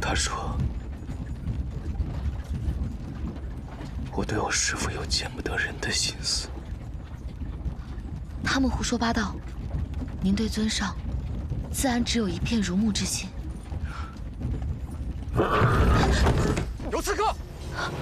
他说，我对我师父有见不得人的心思。 他们胡说八道，您对尊上自然只有一片如沐之心。 有刺客！